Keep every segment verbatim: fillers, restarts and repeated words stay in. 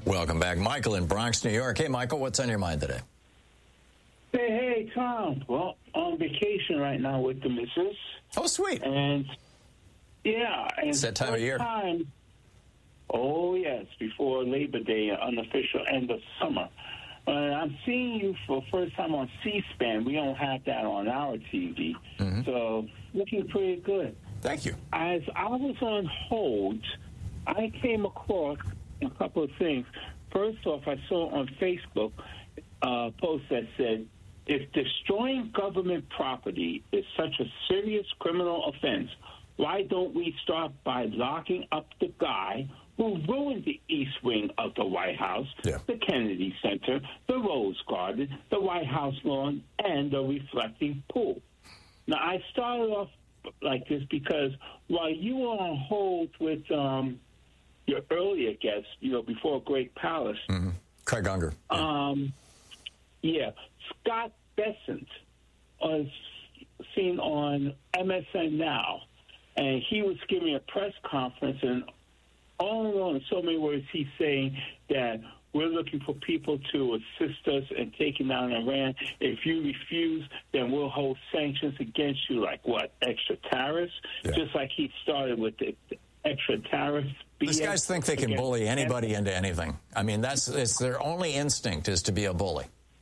Welcome back. Michael in Bronx, New York. Hey, Michael, what's on your mind today? Hey, hey, Tom. Well, on vacation right now with the missus. Oh, sweet. And, yeah. And it's that time of year. Time, oh, yes, before Labor Day, unofficial end of summer. Uh, I'm seeing you for the first time on C-SPAN. We don't have that on our T V. Mm-hmm. So, looking pretty good. Thank you. As I was on hold, I came across a couple of things. First off, I saw on Facebook a post that said, if destroying government property is such a serious criminal offense, why don't we start by locking up the guy who ruined the East Wing of the White House, yeah. the Kennedy Center, the Rose Garden, the White House lawn, and the reflecting pool? Now, I started off like this because while you were on hold with um, your earlier guest, you know, before Greg Palast, mm-hmm. Craig Unger, yeah. Um, yeah, Scott Bessent was seen on M S N Now, and he was giving a press conference, and all in all, in so many words, he's saying that we're looking for people to assist us in taking down Iran. If you refuse, then we'll hold sanctions against you, like what, extra tariffs? Yeah. Just like he started with the extra tariffs. These guys think they can bully anybody into anything. I mean, that's it's their only instinct is to be a bully.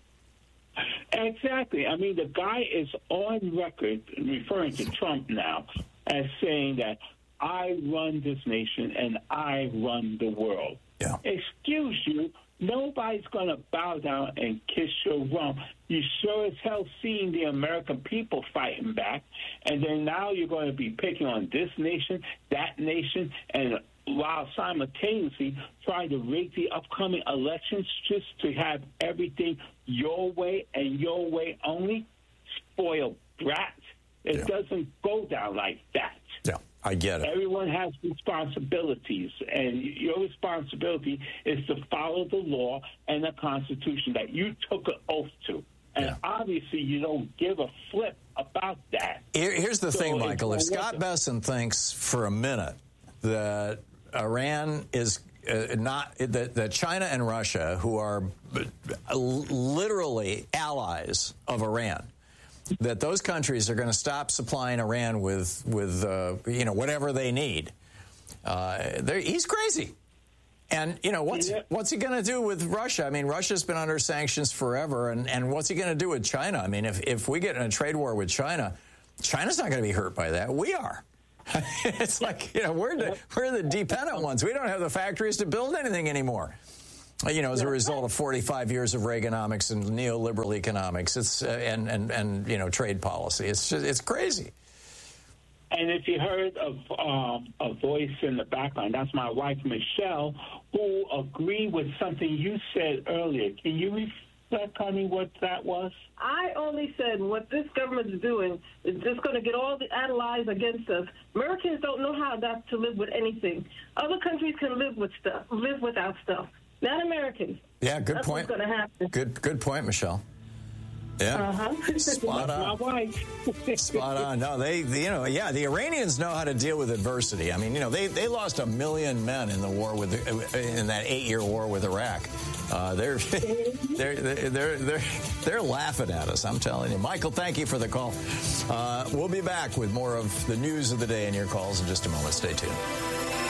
Exactly. I mean, the guy is on record, referring to Trump now, as saying that I run this nation and I run the world. Yeah. Excuse you, nobody's going to bow down and kiss your rump. You sure as hell seen the American people fighting back, and then now you're going to be picking on this nation, that nation, and while simultaneously trying to rig the upcoming elections just to have everything your way and your way only. Spoiled brat. It yeah. doesn't go down like that. Yeah, I get it. Everyone has responsibilities, and your responsibility is to follow the law and the Constitution that you took an oath to. And yeah. obviously you don't give a flip about that. Here, here's the so thing, Michael. If Scott Bessent thinks for a minute that Iran is uh, not, that, that China and Russia, who are literally allies of Iran, that those countries are going to stop supplying Iran with, with uh, you know, whatever they need, uh, he's crazy. And, you know, what's yeah. what's he going to do with Russia? I mean, Russia's been under sanctions forever, and, and what's he going to do with China? I mean, if, if we get in a trade war with China, China's not going to be hurt by that. We are. It's like, you know, we're the, we're the dependent ones. We don't have the factories to build anything anymore. You know, as a result of forty-five years of Reaganomics and neoliberal economics, it's uh, and, and, and, you know, trade policy. It's just, it's crazy. And if you heard of um, a voice in the background, that's my wife, Michelle, who agreed with something you said earlier. Can you reflect on me what that was? I only said what this government is doing is just going to get all the allies against us. Americans don't know how not to live with anything. Other countries can live with stuff, live without stuff. Not Americans. Yeah, good That's point. What's going to happen. Good, good point, Michelle. Yeah, uh-huh. spot on. Spot on. No, they, they, you know, yeah, the Iranians know how to deal with adversity. I mean, you know, they, they lost a million men in the war with in that eight-year war with Iraq. Uh, they're, they're they're they're they're laughing at us. I'm telling you, Michael. Thank you for the call. Uh, we'll be back with more of the news of the day and your calls in just a moment. Stay tuned.